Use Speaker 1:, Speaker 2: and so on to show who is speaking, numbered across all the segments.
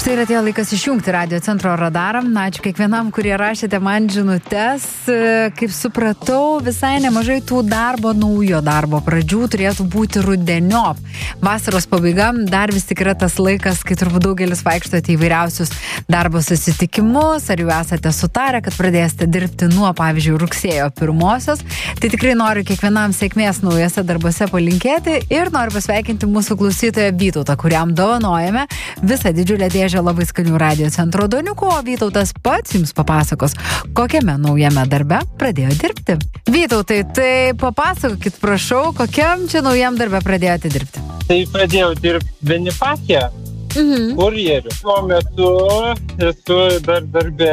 Speaker 1: Štai ir atėjo laikas išjungti Radio Centro radarą. Ačiū kiekvienam, kurie rašėte man žinutes. Kaip supratau, visai nemažai tų naujo darbo pradžių turėtų būti rudeniop. Vasaros pabaiga dar vis tik yra tas laikas, kai turbūt daugelis vaikštote įvairiausius darbo susitikimus, ar jau esate sutarę, kad pradėsite dirbti nuo, pavyzdžiui, rugsėjo 1-osios. Tai tikrai noriu kiekvienam sėkmės naujose darbose palinkėti ir noriu pasveikinti mūsų klausytoją Vytautą, kuriam dovanojame visą didžiulę dėžę labai skanių Radio Centro duoniukų, o Vytautas pats jums papasakos, kokiame naujame darbe pradėjo dirbti. Vytautai, tai papasakokit, prašau, kokiam čia naujam darbe pradėjote dirbti?
Speaker 2: Tai pradėjau dirbti Benifake, kurjeriu. Tuo metu esu dar darbe,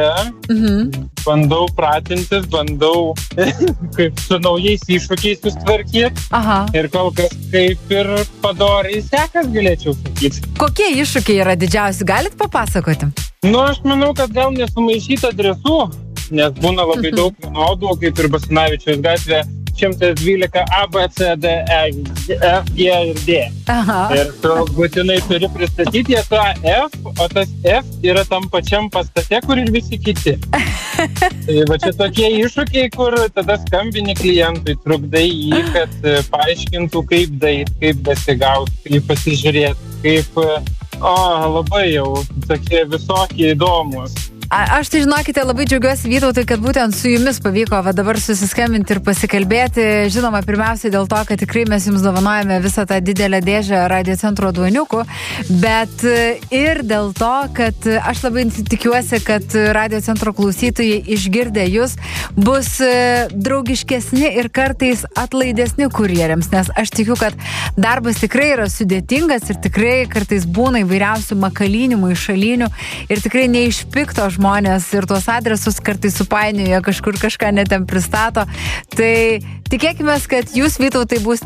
Speaker 2: bandau pratintis, bandau kaip su naujais iššūkiais susitvarkyti. Ir kol kas kaip ir padoriai sekas, galėčiau sakyti.
Speaker 1: Kokie iššūkiai yra didžiausi, galit papasakoti?
Speaker 2: Aš manau, kad gal nesumaišyta adresų, nes būna labai daug vienodų, kaip ir Basanavičiaus gatvė 112 A, B, C, D, E, F, G ir D. Ir tu būtinai turi pristatyti tą F, o tas F yra tam pačiam pastate, kur ir visi kiti. Tai va čia tokie iššūkiai, kur tada skambini klientui, trukdai jį, kad paaiškintų, kaip daryti, kaip dasigauti, kaip pasižiūrėti, kaip... labai jau tokie visokie įdomus.
Speaker 1: Aš tai žinokite, labai džiaugiuosi, Vytautai, kad būtent su jumis pavyko dabar susiskambinti ir pasikalbėti. Žinoma, pirmiausiai dėl to, kad tikrai mes jums dovanojame visą tą didelę dėžę Radio Centro duoniukų, bet ir dėl to, kad aš labai tikiuosi, kad Radio Centro klausytojai išgirdę jūs bus draugiškesni ir kartais atlaidesni kurjeriams, nes aš tikiu, kad darbas tikrai yra sudėtingas ir tikrai kartais būna įvairiausių makalinimų, išalinių ir tikrai neišpikto žmonės ir tuos adresus kartais supainioja, kažkur kažką netem pristato. Tai tikėkime, kad jūs, Vytautai, bus